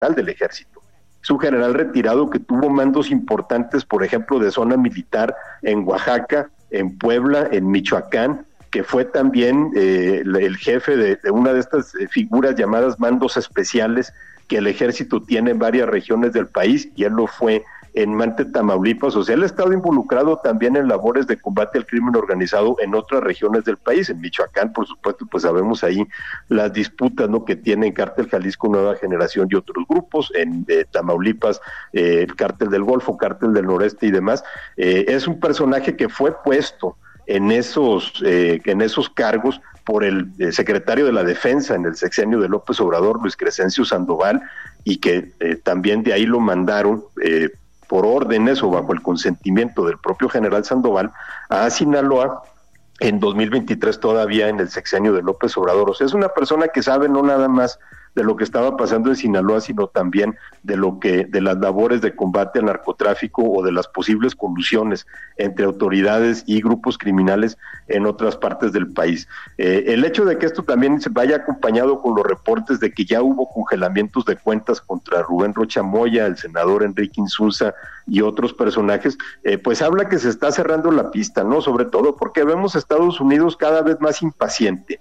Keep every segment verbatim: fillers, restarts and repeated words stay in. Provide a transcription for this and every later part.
del ejército. Es un general retirado que tuvo mandos importantes, por ejemplo, de zona militar en Oaxaca, en Puebla, en Michoacán, que fue también eh, el jefe de, de una de estas figuras llamadas mandos especiales que el ejército tiene en varias regiones del país, y él lo fue en Mante, Tamaulipas. O sea, él ha estado involucrado también en labores de combate al crimen organizado en otras regiones del país. En Michoacán, por supuesto, pues sabemos ahí las disputas, ¿no?, que tienen Cártel Jalisco Nueva Generación y otros grupos. En eh, Tamaulipas, eh, el Cártel del Golfo, Cártel del Noreste y demás. Eh, es un personaje que fue puesto en esos, eh, en esos cargos por el eh, secretario de la Defensa en el sexenio de López Obrador, Luis Crescencio Sandoval, y que eh, también de ahí lo mandaron eh, por órdenes o bajo el consentimiento del propio general Sandoval a Sinaloa en dos mil veintitrés, todavía en el sexenio de López Obrador. O sea, es una persona que sabe no nada más de lo que estaba pasando en Sinaloa, sino también de lo que, de las labores de combate al narcotráfico o de las posibles colusiones entre autoridades y grupos criminales en otras partes del país. Eh, el hecho de que esto también se vaya acompañado con los reportes de que ya hubo congelamientos de cuentas contra Rubén Rocha Moya, el senador Enrique Insulza y otros personajes, eh, pues habla que se está cerrando la pista, ¿no? Sobre todo porque vemos a Estados Unidos cada vez más impaciente.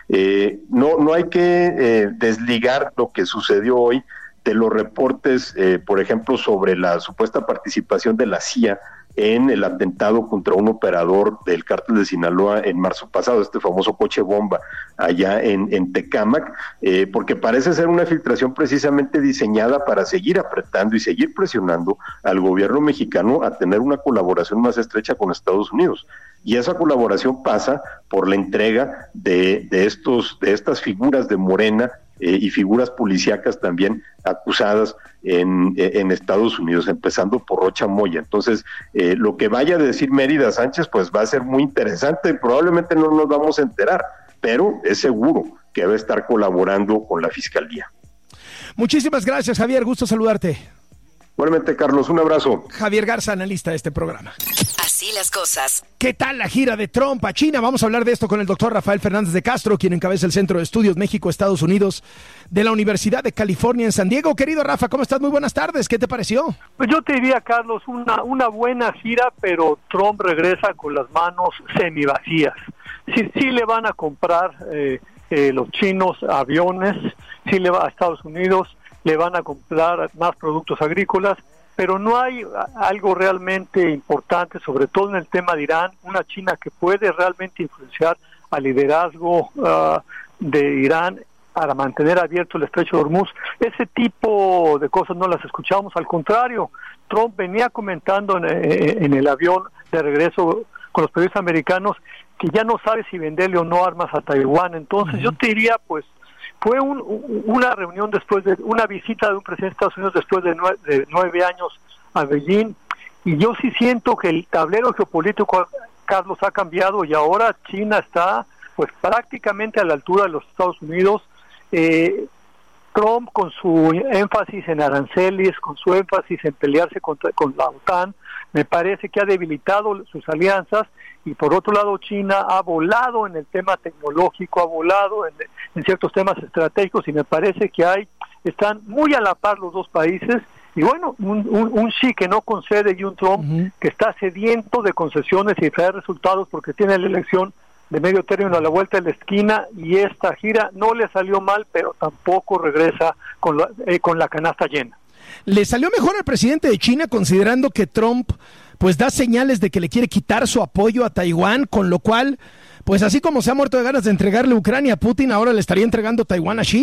Eh, no, no hay que eh, desligar lo que sucedió hoy de los reportes, eh, por ejemplo, sobre la supuesta participación de la C I A en el atentado contra un operador del Cártel de Sinaloa en marzo pasado, este famoso coche bomba allá en, en Tecámac, eh, porque parece ser una filtración precisamente diseñada para seguir apretando y seguir presionando al gobierno mexicano a tener una colaboración más estrecha con Estados Unidos. Y esa colaboración pasa por la entrega de, de, estos, de estas figuras de Morena eh, y figuras policíacas también acusadas en, en Estados Unidos, empezando por Rocha Moya. Entonces, eh, lo que vaya a decir Mérida Sánchez, pues va a ser muy interesante, probablemente no nos vamos a enterar, pero es seguro que debe estar colaborando con la Fiscalía. Muchísimas gracias, Javier, gusto saludarte. Igualmente, Carlos, un abrazo. Javier Garza, analista de este programa. Así las cosas. ¿Qué tal la gira de Trump a China? Vamos a hablar de esto con el doctor Rafael Fernández de Castro, quien encabeza el Centro de Estudios México-Estados Unidos de la Universidad de California en San Diego. Querido Rafa, ¿cómo estás? Muy buenas tardes. ¿Qué te pareció? Pues yo te diría, Carlos, una, una buena gira, pero Trump regresa con las manos semivacías. Sí, sí le van a comprar eh, eh, los chinos aviones, sí le va a Estados Unidos, le van a comprar más productos agrícolas, pero no hay algo realmente importante, sobre todo en el tema de Irán, una China que puede realmente influenciar al liderazgo uh, de Irán para mantener abierto el estrecho de Hormuz. Ese tipo de cosas no las escuchamos, al contrario, Trump venía comentando en, en el avión de regreso con los periodistas americanos que ya no sabe si venderle o no armas a Taiwán. Entonces uh-huh. yo te diría, pues, fue un, una reunión después de una visita de un presidente de Estados Unidos después de nueve, de nueve años a Beijing, y yo sí siento que el tablero geopolítico, Carlos, ha cambiado y ahora China está pues prácticamente a la altura de los Estados Unidos. eh, Trump, con su énfasis en aranceles, con su énfasis en pelearse contra, con la OTAN, me parece que ha debilitado sus alianzas, y por otro lado China ha volado en el tema tecnológico, ha volado en, en ciertos temas estratégicos, y me parece que hay están muy a la par los dos países, y bueno, un, un, un Xi que no concede y un Trump uh-huh. que está sediento de concesiones y traer resultados porque tiene la elección de medio término a la vuelta de la esquina, y esta gira no le salió mal, pero tampoco regresa con la, eh, con la canasta llena. ¿Le salió mejor al presidente de China, considerando que Trump pues da señales de que le quiere quitar su apoyo a Taiwán, con lo cual, pues así como se ha muerto de ganas de entregarle Ucrania a Putin, ahora le estaría entregando Taiwán a Xi?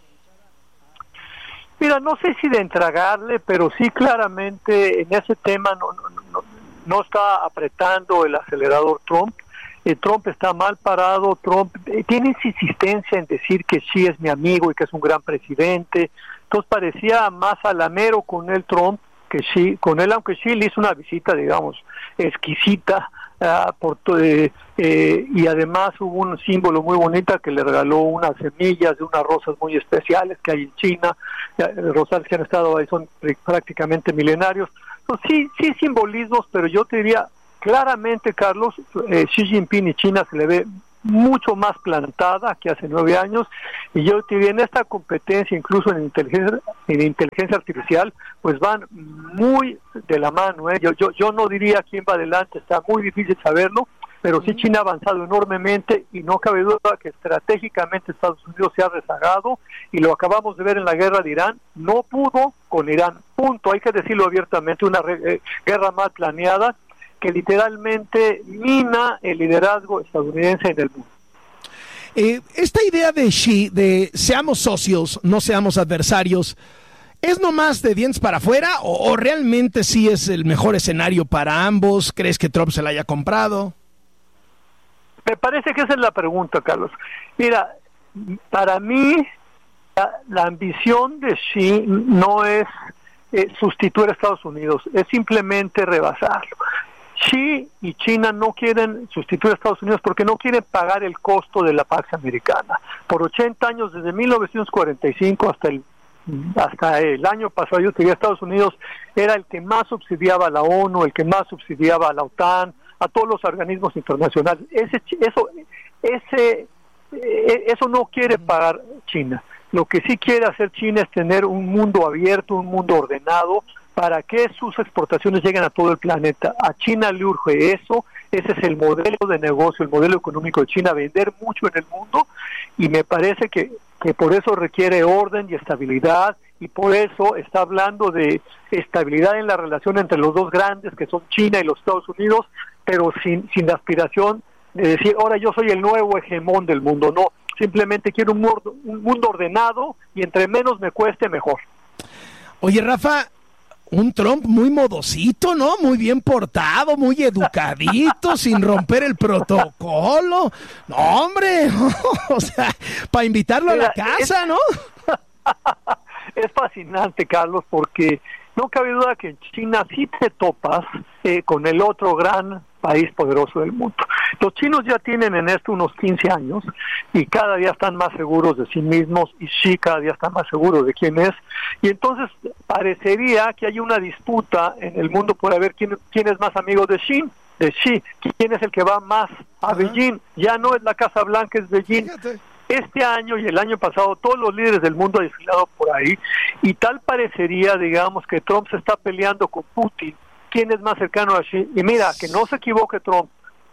Mira, no sé si de entregarle, pero sí claramente en ese tema no, no, no, no está apretando el acelerador Trump. Eh, Trump está mal parado, Trump eh, tiene esa insistencia en decir que Xi es mi amigo y que es un gran presidente. Entonces parecía más alamero con él Trump que Xi, con él, aunque Xi le hizo una visita, digamos, exquisita, uh, por eh, eh, y además hubo un símbolo muy bonito que le regaló unas semillas de unas rosas muy especiales que hay en China, uh, rosas que han estado ahí, son prácticamente milenarios. Entonces, sí, sí simbolismos, pero yo te diría claramente, Carlos, eh, Xi Jinping y China se le ve mucho más plantada que hace nueve años, y yo te diría, en esta competencia, incluso en inteligencia, en inteligencia artificial, pues van muy de la mano, ¿eh? yo, yo, yo no diría quién va adelante, está muy difícil saberlo, pero sí China ha avanzado enormemente y no cabe duda que estratégicamente Estados Unidos se ha rezagado, y lo acabamos de ver en la guerra de Irán, no pudo con Irán, punto, hay que decirlo abiertamente, una re- guerra mal planeada que literalmente mina el liderazgo estadounidense en el mundo. Eh, esta idea de Xi, de seamos socios, no seamos adversarios, ¿es nomás de dientes para afuera o, o realmente sí es el mejor escenario para ambos? ¿Crees que Trump se la haya comprado? Me parece que esa es la pregunta, Carlos. Mira, para mí la, la ambición de Xi no es eh, sustituir a Estados Unidos, es simplemente rebasarlo. Xi y China no quieren sustituir a Estados Unidos porque no quieren pagar el costo de la Pax Americana. Por ochenta años, desde mil novecientos cuarenta y cinco hasta el hasta el año pasado, yo diría, Estados Unidos era el que más subsidiaba a la ONU, el que más subsidiaba a la OTAN, a todos los organismos internacionales. Ese, eso, ese, eso no quiere pagar China. Lo que sí quiere hacer China es tener un mundo abierto, un mundo ordenado, para que sus exportaciones lleguen a todo el planeta. A China le urge eso, ese es el modelo de negocio, el modelo económico de China, vender mucho en el mundo, y me parece que, que por eso requiere orden y estabilidad, y por eso está hablando de estabilidad en la relación entre los dos grandes, que son China y los Estados Unidos, pero sin, sin la aspiración de decir, ahora yo soy el nuevo hegemón del mundo. No, simplemente quiero un mundo, un mundo ordenado, y entre menos me cueste, mejor. Oye, Rafa, un Trump muy modosito, ¿no? Muy bien portado, muy educadito, sin romper el protocolo. No, hombre, o sea, para invitarlo Mira, a la casa, es, ¿no? Es fascinante, Carlos, porque no cabe duda que en China sí te topas eh, con el otro gran país poderoso del mundo. Los chinos ya tienen en esto unos quince años y cada día están más seguros de sí mismos, y Xi cada día está más seguro de quién es, y entonces parecería que hay una disputa en el mundo por ver quién, quién es más amigo de Xi, de Xi, quién es el que va más a Ajá. Beijing. Ya no es la Casa Blanca, es Beijing. Fíjate. Este año y el año pasado todos los líderes del mundo han desfilado por ahí, y tal parecería, digamos, que Trump se está peleando con Putin, quién es más cercano a Xi. Y mira, que no se equivoque Trump,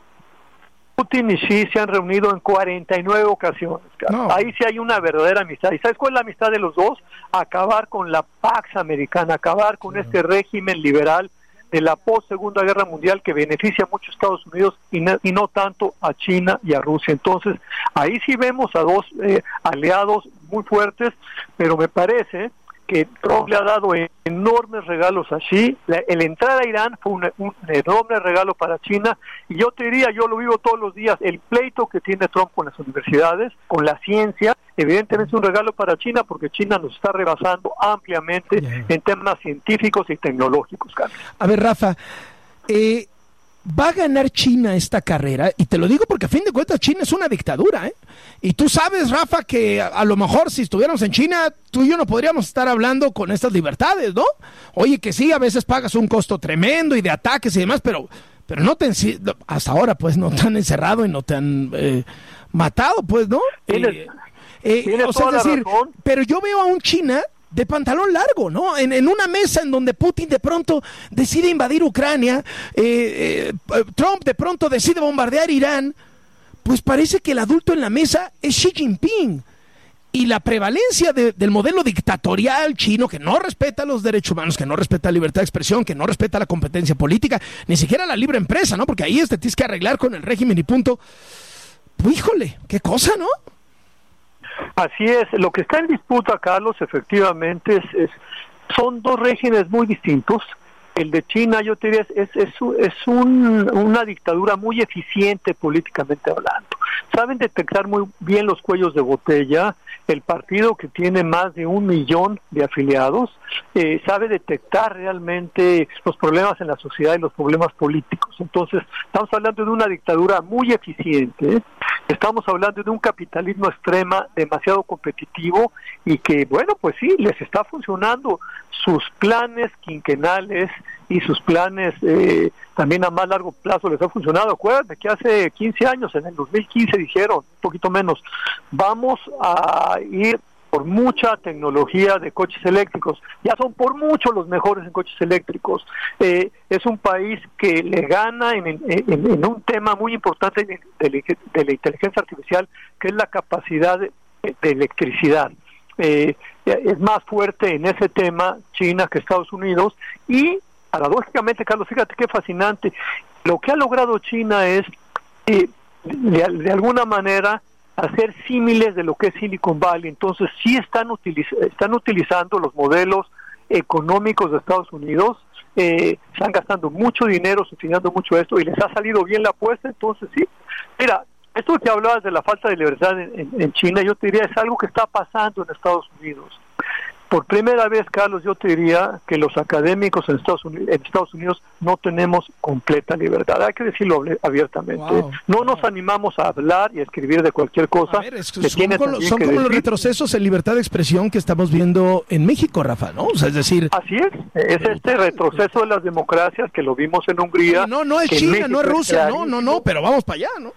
Putin y Xi se han reunido en cuarenta y nueve ocasiones. No. Ahí sí hay una verdadera amistad. ¿Y sabes cuál es la amistad de los dos? Acabar con la Pax Americana, acabar con no. este régimen liberal de la post-Segunda Guerra Mundial que beneficia mucho a Estados Unidos y no, y no tanto a China y a Rusia. Entonces, ahí sí vemos a dos eh, aliados muy fuertes, pero me parece que Trump le ha dado enormes regalos a Xi. La, el entrar a Irán fue un, un enorme regalo para China, y yo te diría, yo lo vivo todos los días, el pleito que tiene Trump con las universidades, con la ciencia, evidentemente es un regalo para China, porque China nos está rebasando ampliamente yeah. en temas científicos y tecnológicos, Carlos. A ver, Rafa, eh, va a ganar China esta carrera, y te lo digo porque a fin de cuentas China es una dictadura, ¿eh? Y tú sabes, Rafa, que a, a lo mejor si estuviéramos en China, tú y yo no podríamos estar hablando con estas libertades, ¿no? Oye, que sí, a veces pagas un costo tremendo y de ataques y demás, pero pero no te hasta ahora pues no te han encerrado y no te han eh, matado, pues, ¿no? Tienes, eh, eh, o sea, es decir, razón. Pero yo veo a un China de pantalón largo, ¿no? En, en una mesa en donde Putin de pronto decide invadir Ucrania, eh, eh, Trump de pronto decide bombardear Irán, pues parece que el adulto en la mesa es Xi Jinping. Y la prevalencia de, del modelo dictatorial chino, que no respeta los derechos humanos, que no respeta la libertad de expresión, que no respeta la competencia política, ni siquiera la libre empresa, ¿no? Porque ahí te tienes que arreglar con el régimen y punto. Pues, híjole, qué cosa, ¿no? Así es, lo que está en disputa, Carlos, efectivamente, es, es son dos regímenes muy distintos. El de China, yo te diría, es, es, es un, una dictadura muy eficiente políticamente hablando. Saben detectar muy bien los cuellos de botella. El partido, que tiene más de un millón de afiliados, eh, sabe detectar realmente los problemas en la sociedad y los problemas políticos. Entonces, estamos hablando de una dictadura muy eficiente. Estamos hablando de un capitalismo extrema, demasiado competitivo, y que, bueno, pues sí, les está funcionando sus planes quinquenales y sus planes eh, también a más largo plazo les ha funcionado. Acuérdate que hace quince años, en el dos mil quince dijeron, un poquito menos, vamos a ir por mucha tecnología de coches eléctricos, ya son por mucho los mejores en coches eléctricos. Eh, es un país que le gana en, en, en un tema muy importante de, de, de la inteligencia artificial, que es la capacidad de, de electricidad. Eh, es más fuerte en ese tema China que Estados Unidos, y paradójicamente, Carlos, fíjate qué fascinante, lo que ha logrado China es eh, de, de alguna manera hacer símiles de lo que es Silicon Valley. Entonces sí están, utiliz- están utilizando los modelos económicos de Estados Unidos, eh, están gastando mucho dinero, subsidiando mucho esto, y les ha salido bien la apuesta. Entonces sí, mira, esto que hablabas de la falta de libertad en, en, en China, yo te diría, es algo que está pasando en Estados Unidos. Por primera vez, Carlos, yo te diría que los académicos en Estados Unidos, en Estados Unidos no tenemos completa libertad. Hay que decirlo abiertamente. Wow, no wow. nos animamos a hablar y a escribir de cualquier cosa. A ver, es, que son como, son como los retrocesos en libertad de expresión que estamos viendo en México, Rafa, ¿no? O sea, es decir... Así es. Es este retroceso de las democracias que lo vimos en Hungría. No, no es China, no es Rusia, no, no, no, pero vamos para allá, ¿no?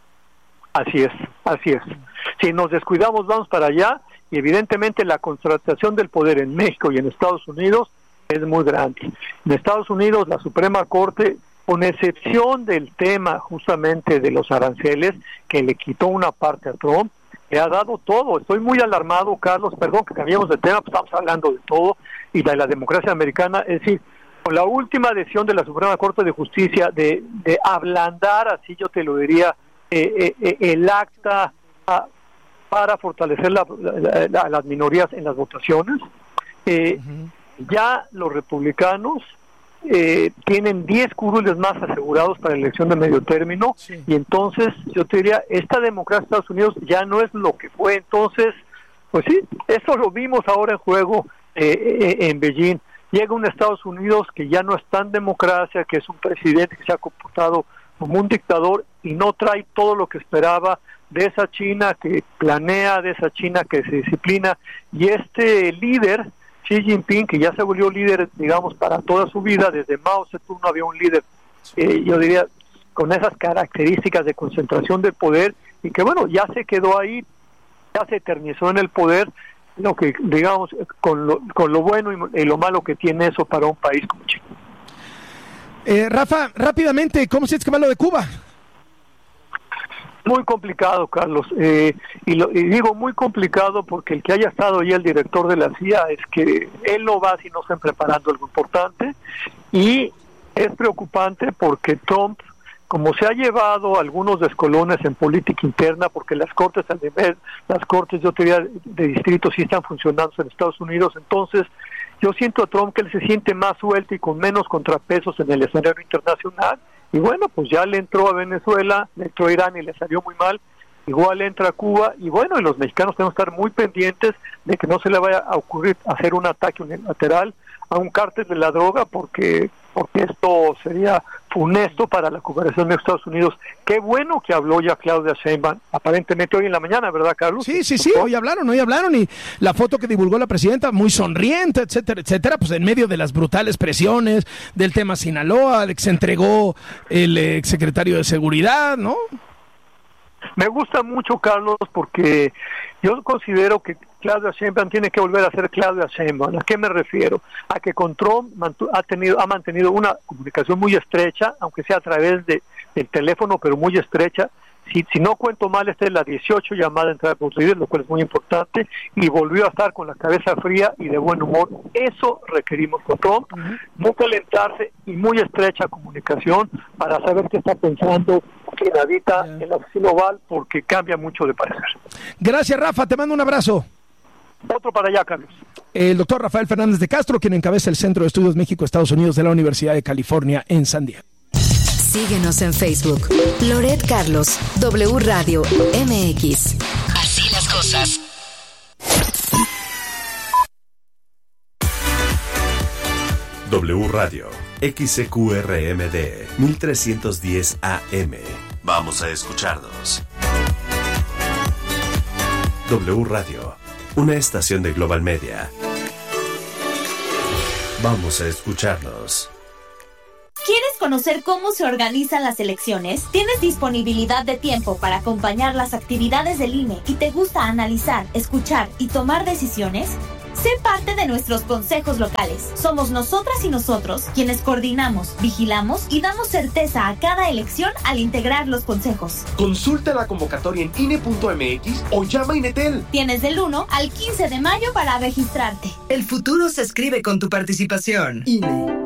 Así es, así es. Si nos descuidamos, vamos para allá. Y evidentemente la concentración del poder en México y en Estados Unidos es muy grande. En Estados Unidos la Suprema Corte, con excepción del tema justamente de los aranceles, que le quitó una parte a Trump, le ha dado todo. Estoy muy alarmado, Carlos, perdón que cambiamos de tema, pues estamos hablando de todo, y de la democracia americana. Es decir, con la última decisión de la Suprema Corte de Justicia de, de ablandar, así yo te lo diría, eh, eh, el acta a, para fortalecer la, la, la, las minorías en las votaciones, eh, uh-huh. ya los republicanos eh, tienen diez curules más asegurados para la elección de medio término, sí. y entonces yo te diría, esta democracia de Estados Unidos ya no es lo que fue. Entonces, pues sí, eso lo vimos ahora en juego eh, eh, en Beijing. Llega un Estados Unidos que ya no es tan democracia, que es un presidente que se ha comportado como un dictador y no trae todo lo que esperaba de esa China que planea, de esa China que se disciplina, y este líder, Xi Jinping, que ya se volvió líder, digamos, para toda su vida, desde Mao Zedong no había un líder, eh, yo diría, con esas características de concentración del poder, y que bueno, ya se quedó ahí, ya se eternizó en el poder, lo que, digamos, con lo, con lo bueno y, y lo malo que tiene eso para un país como China. Eh, Rafa, rápidamente, ¿cómo sientes que va lo de Cuba? Muy complicado, Carlos, eh, y, lo, y digo muy complicado porque el que haya estado ahí el director de la C I A es que él no va si no están preparando algo importante, y es preocupante porque Trump, como se ha llevado algunos descolones en política interna, porque las cortes al nivel, las cortes yo te diría de distrito sí están funcionando en Estados Unidos, entonces yo siento a Trump que él se siente más suelto y con menos contrapesos en el escenario internacional. Y bueno, pues ya le entró a Venezuela, le entró a Irán y le salió muy mal, igual entra a Cuba, y bueno, y los mexicanos tenemos que estar muy pendientes de que no se le vaya a ocurrir hacer un ataque unilateral a un cártel de la droga, porque porque esto sería funesto para la cooperación de Estados Unidos. Qué bueno que habló ya Claudia Sheinbaum, aparentemente hoy en la mañana, ¿verdad, Carlos? Sí, sí, sí, hoy hablaron, hoy hablaron, y la foto que divulgó la presidenta, muy sonriente, etcétera, etcétera, pues en medio de las brutales presiones del tema Sinaloa, de que se entregó el exsecretario de Seguridad, ¿no? Me gusta mucho, Carlos, porque yo considero que Claudia Sheinbaum tiene que volver a ser Claudia Sheinbaum. ¿A qué me refiero? A que con Trump mantu- ha tenido ha mantenido una comunicación muy estrecha, aunque sea a través de, del teléfono, pero muy estrecha. Si, si no cuento mal, esta es la dieciocho llamada entre los líderes, lo cual es muy importante, y volvió a estar con la cabeza fría y de buen humor. Eso requerimos con Trump, uh-huh. no calentarse y muy estrecha comunicación para saber qué está pensando Finadita yeah. en la oficina oval, porque cambia mucho de parecer. Gracias, Rafa, te mando un abrazo. Otro para allá, Carlos. El doctor Rafael Fernández de Castro, quien encabeza el Centro de Estudios México-Estados Unidos de la Universidad de California en San Diego. Síguenos en Facebook. Loret Carlos, W Radio M X. Así las cosas. W Radio, X C Q R M D, mil trescientos diez A M. Vamos a escucharnos. W Radio, una estación de Global Media. Vamos a escucharnos. ¿Quieres conocer cómo se organizan las elecciones? ¿Tienes disponibilidad de tiempo para acompañar las actividades del I N E y te gusta analizar, escuchar y tomar decisiones? Sé parte de nuestros consejos locales. Somos nosotras y nosotros quienes coordinamos, vigilamos y damos certeza a cada elección al integrar los consejos. Consulta la convocatoria en I N E punto M X o llama a Inetel. Tienes del uno al quince de mayo para registrarte. El futuro se escribe con tu participación. I N E.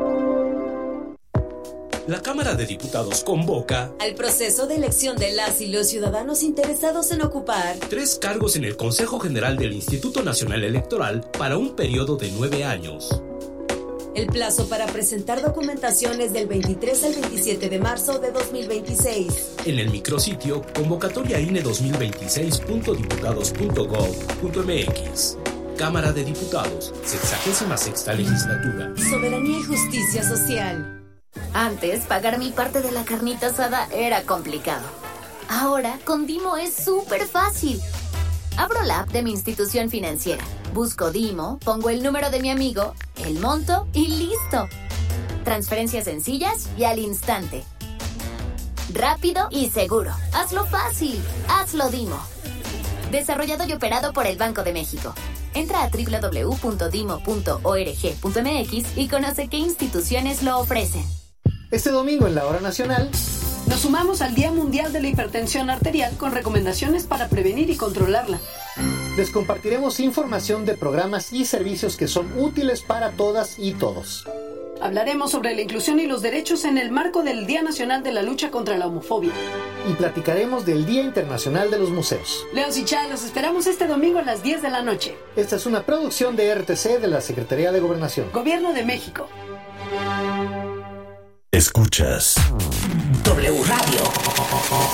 La Cámara de Diputados convoca al proceso de elección de las y los ciudadanos interesados en ocupar tres cargos en el Consejo General del Instituto Nacional Electoral para un periodo de nueve años. El plazo para presentar documentación es del veintitrés al veintisiete de marzo de dos mil veintiséis. En el micrositio convocatoria I N E dos mil veintiséis punto diputados punto gov punto M X. Cámara de Diputados, sexagésima sexta legislatura. Soberanía y justicia social. Antes, pagar mi parte de la carnita asada era complicado. Ahora, con Dimo es súper fácil. Abro la app de mi institución financiera, busco Dimo, pongo el número de mi amigo, el monto y listo. Transferencias sencillas y al instante. Rápido y seguro. Hazlo fácil. Hazlo Dimo. Desarrollado y operado por el Banco de México. Entra a doble u doble u doble u punto dimo punto org punto m x y conoce qué instituciones lo ofrecen. Este domingo en la Hora Nacional nos sumamos al Día Mundial de la Hipertensión Arterial con recomendaciones para prevenir y controlarla. Les compartiremos información de programas y servicios que son útiles para todas y todos. Hablaremos sobre la inclusión y los derechos en el marco del Día Nacional de la Lucha contra la Homofobia. Y platicaremos del Día Internacional de los Museos. Leos y Chay, los esperamos este domingo a las diez de la noche. Esta es una producción de R T C de la Secretaría de Gobernación. Gobierno de México. Escuchas W Radio.